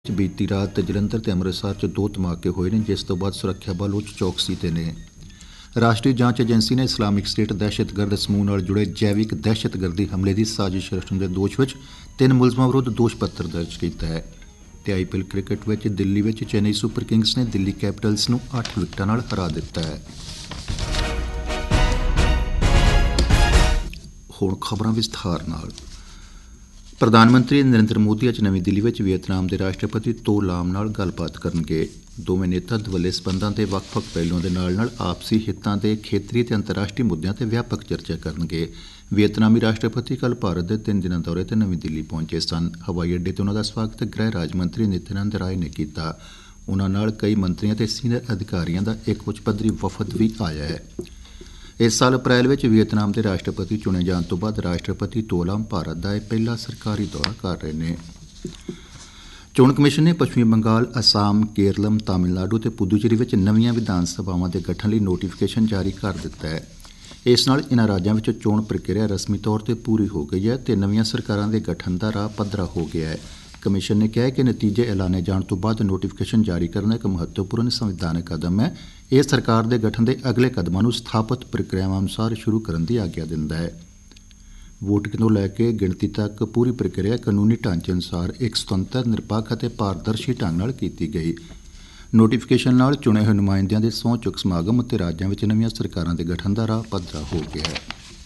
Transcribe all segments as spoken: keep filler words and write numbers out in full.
बीती रात जलंधर ते अमृतसर च दो धमाके होए ने, जिस तो बाद सुरक्षा बल उच्च चौकसी ते ने। राष्ट्रीय जांच एजेंसी ने इस्लामिक स्टेट दहशतगर्द समूह नाल जुड़े जैविक दहशतगर्दी हमले की साजिश रचने के दोष विच तीन मुलजमां विरुद्ध दोष पत्र दर्ज किया है। ते I P L cricket which Delhi which Chennai super Kings ने दिल्ली कैपिटल्स नूं अठ विकटां नाल हरा दिता है। हुण खबरां विस्तार नाल। प्रधानमंत्री नरेंद्र मोदी अज नवी दिल्ली विच वियतनाम के राष्ट्रपति तो लाम नाल गलबात करनगे। दोवें नेता दवल्ले संबंधां के वक्-वक् पहलुओं के नाल नाल आपसी हितां ते खेतरी ते अंतर्राष्ट्रीय मुद्दों ते व्यापक चर्चा करनगे। वियतनामी राष्ट्रपति कल भारत के तीन दिनां दौरे ते नवी दिल्ली पहुंचे सन। हवाई अड्डे ते उन्हां दा स्वागत गृह राज मंत्री नित्यानंद राय ने किया। उन्हां नाल कई मंत्रियों ते सीनियर अधिकारियों का एक उच्च पद्धरी वफद भी आया है। इस साल अप्रैल में वियतनाम के राष्ट्रपति चुने जाने तो बाद राष्ट्रपति तोलाम भारत का यह पहला सरकारी दौरा कर रहे हैं। चोण कमिशन ने पश्चिमी बंगाल, असम, केरलम, तमिलनाडु ते पुदुचेरी में नवीं विधान सभावां के गठन लिए नोटिफिकेशन जारी कर दिता है। इस नाल इन्हां राज्यां विच चोण प्रक्रिया रस्मी तौर पर पूरी हो गई है ते नवीं सरकारां दे गठन का राह पद्धरा हो गया है। कमिशन ने कहा है कि नतीजे ऐलाने जाने तो बाद नोटिफिकेशन जारी करना एक महत्वपूर्ण संविधानक कदम है। यह सरकार के गठन के अगले कदमों को स्थापित प्रक्रियावां अनुसार शुरू करने की आग्ञा दिंदा है। वोटिंग तो लैके गिणती तक पूरी प्रक्रिया कानूनी ढांचे अनुसार एक स्वतंत्र, निरपक्ष और पारदर्शी ढंग नाल कीती गई। नोटिफिकेशन नाल चुने हुए नुमाइंदियां दे सहुं चुक समागम ते राज्यां विच नवीं सरकारां दे गठन का राह पद्धरा हो गया है।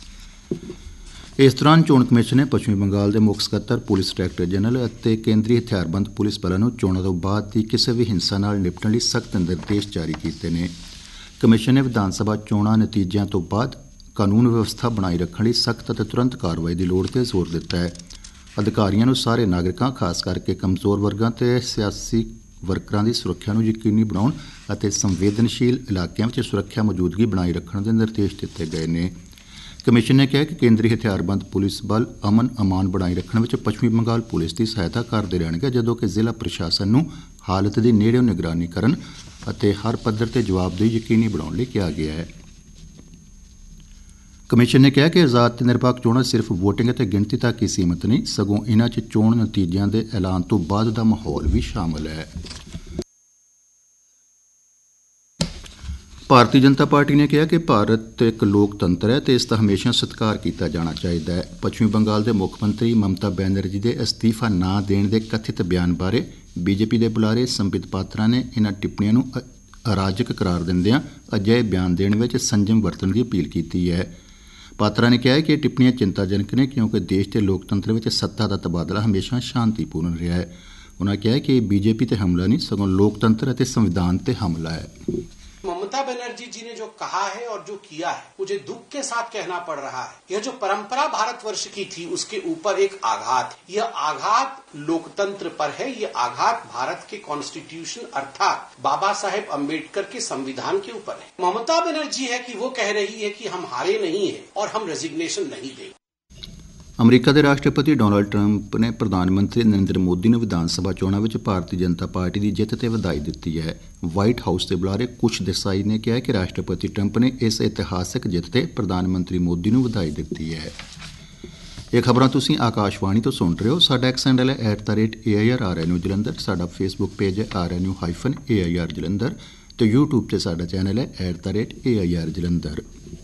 इस दौरान चोण कमिशन ने पश्चिमी बंगाल के मुख सकत्तर, पुलिस डायरैक्टर जनरल और केंद्रीय हथियारबंद पुलिस बलों को चोणों तो बाद की किसी भी हिंसा नाल निपटण लई सख्त निर्देश जारी किए हैं। कमिशन ने विधान सभा चोणां नतीजिਆਂ तो बाद कानून व्यवस्था बनाई रखने सख्त और तुरंत कार्रवाई की लोड़ पर जोर दिता है। अधिकारियों सारे नागरिकों, खास करके कमजोर वर्गों ते सियासी वर्करां की सुरक्षा को यकीनी बनाउण अते संवेदनशील इलाकों में सुरक्षा मौजूदगी बनाई रखने के निर्देश दिए गए हैं। कमिशन ने कहा कि केंद्रीय हथियारबंद पुलिस बल अमन अमान बनाई रखने में पश्चिमी बंगाल पुलिस की सहायता करते रहणगे, जदों कि जिला प्रशासन को हालत की नेड़ों निगरानी करन अते हर पद्धर ते जवाबदेही यकीनी बनाउण लई कहा गया है। कमिशन ने कहा कि आज़ाद ते निरपक्ष चोणां सिर्फ वोटिंग ते गिणती तक ही सीमित नहीं, सगों इन्हां च चोण नतीजिਆਂ के ऐलान तो बाद का माहौल भी शामिल है। भारतीय जनता पार्टी ने कहा कि भारत एक लोकतंत्र है तो इसका हमेशा सत्कार किया जाना चाहिए है। पश्चिमी बंगाल के मुख्यमंत्री ममता बनर्जी के अस्तीफा ना देने के कथित बयान बारे बीजेपी के बुलारे संबित पात्रा ने इन्हां टिप्पणियों को अराजक करार दिंदियां अजिहे बयान देने में संयम वरतण की अपील की है। पात्रा ने कहा कि यह टिप्पणियां चिंताजनक ने, क्योंकि देश के लोकतंत्र में सत्ता का तबादला हमेशा शांतिपूर्ण रहा है। उन्होंने कहा कि बीजेपी ते हमला नहीं, सगों लोकतंत्र और संविधान ते हमला है। ममता बनर्जी जी ने जो कहा है और जो किया है, मुझे दुख के साथ कहना पड़ रहा है। यह जो परंपरा भारतवर्ष की थी उसके ऊपर एक आघात है। यह आघात लोकतंत्र पर है। यह आघात भारत के कॉन्स्टिट्यूशन अर्थात बाबा साहेब अम्बेडकर के संविधान के ऊपर है। ममता बनर्जी है कि वो कह रही है कि हम हारे नहीं है और हम रेजिग्नेशन नहीं देंगे। अमरीका के राष्ट्रपति डोनाल्ड ट्रंप ने प्रधानमंत्री नरेंद्र मोदी ने विधानसभा चोणों में भारतीय जनता पार्टी की जित ते वधाई दी है। व्हाइट हाउस के बुलारे कुश देसाई ने कहा कि राष्ट्रपति ट्रंप ने इस इतिहासक जित ते प्रधानमंत्री मोदी को वधाई दी है। ये खबरां तुसीं आकाशवाणी तो सुन रहे हो। साडा एक्स हैंडल है at the rate A I R are N you Jalandhar. साडा फेसबुक पेज है are N you hyphen A I R Jalandhar. तो यूट्यूब से साडा चैनल है at the rate A I R Jalandhar.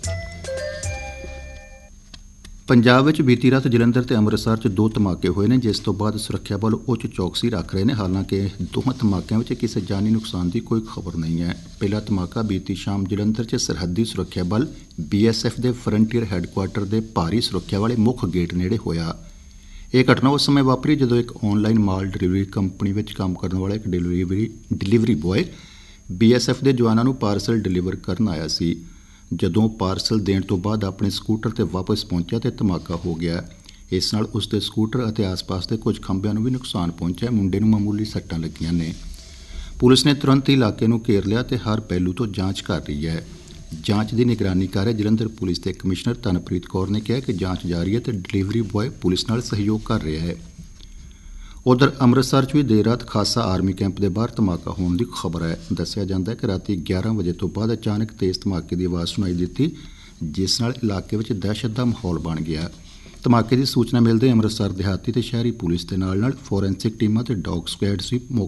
Punjab में बीती रात जलंधर ते अमृतसर च दो धमाके होए ने, जिस तो बाद सुरक्षा बल उच्च चौकसी रख रहे हैं। हालांकि दोवें धमाकों में किसी जानी नुकसान की कोई खबर नहीं है। पहला धमाका बीती शाम जलंधर च सरहदी सुरक्षा बल बी एस एफ के फ्रंटियर हैडकुआटर के भारी सुरक्षा वाले मुख्य गेट नेड़े होया। यह घटना उस समय वापरी जदों एक ऑनलाइन माल डिलीवरी कंपनी में काम करने वाला एक delivery delivery boy B S F के जवानों को पार्सल डिलीवर करन आया सी। जदों पार्सल देने तो बाद अपने स्कूटर ते वापस पहुंचा तो धमाका हो गया। इस नाल उसके स्कूटर और आस पास के कुछ खंभों को भी नुकसान पहुंचा। मुंडे नूं मामूली सट्टां लगियां ने। पुलिस ने तुरंत ही इलाके को घेर लिया तो हर पहलू तो जांच कर रही है। जांच की निगरानी कर रहे जलंधर पुलिस के कमिश्नर तनप्रीत कौर ने कहा कि जांच जारी है तो डिलीवरी बॉय पुलिस नाल सहयोग कर रहा है। उधर अमृतसर च भी देर रात खासा आर्मी कैंप के बाहर धमाका होने की खबर है। दस्सिया जाता है कि रात ग्यारह बजे तो बाद अचानक तेज़ धमाके की आवाज़ सुनाई दी, जिस नाल इलाके में दहशत का माहौल बन गया। धमाके की सूचना मिलते अमृतसर देहाती ते शहरी पुलिस के नाल नाल फोरेंसिक टीमां ते डॉग स्क्वाड्स भी